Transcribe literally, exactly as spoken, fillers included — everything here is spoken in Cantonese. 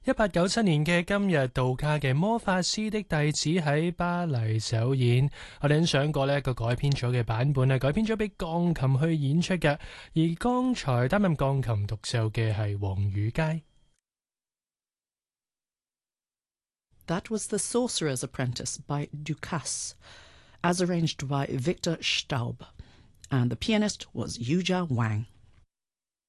一八九七年嘅今日，杜卡嘅魔法師的弟子喺巴黎首演。我哋欣賞過呢一個改編咗嘅版本啊，改編咗俾鋼琴去演出嘅。而剛才擔任鋼琴獨奏嘅係黃宇佳。 That was The Sorcerer's Apprentice by Ducasse, as arranged by Victor Staub, and the pianist was Yuja Wang.